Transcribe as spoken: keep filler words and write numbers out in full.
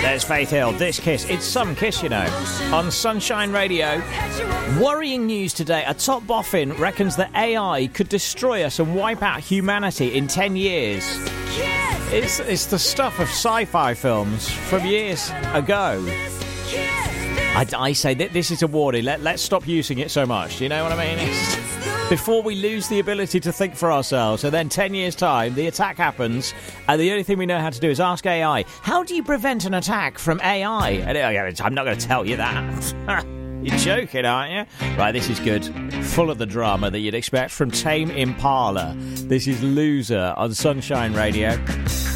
There's Faith Hill. This Kiss. It's some Kiss, you know. On Sunshine Radio. Worrying news today. A top boffin reckons that A I could destroy us and wipe out humanity in ten years. It's, it's the stuff of sci-fi films from years ago. I, I say that this is a warning. Let, let's stop using it so much. Do you know what I mean? It's, before we lose the ability to think for ourselves, and then ten years' time, the attack happens, and the only thing we know how to do is ask A I, how do you prevent an attack from A I? And I'm not going to tell you that. You're joking, aren't you? Right, this is good. Full of the drama that you'd expect from Tame Impala. This is Loser on Sunshine Radio.